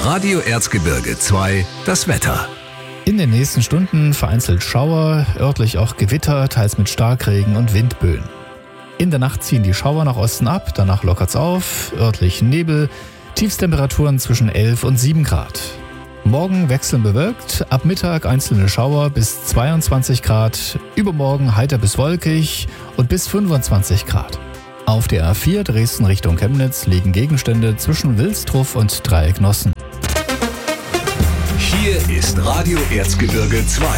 Radio Erzgebirge 2, das Wetter. In den nächsten Stunden vereinzelt Schauer, örtlich auch Gewitter, teils mit Starkregen und Windböen. In der Nacht ziehen die Schauer nach Osten ab, danach lockert's auf, örtlich Nebel, Tiefstemperaturen zwischen 11 und 7 Grad. Morgen wechselnd bewölkt, ab Mittag einzelne Schauer bis 22 Grad, übermorgen heiter bis wolkig und bis 25 Grad. Auf der A4 Dresden Richtung Chemnitz liegen Gegenstände zwischen Wilstruff und Dreiecknossen. Hier ist Radio Erzgebirge 2.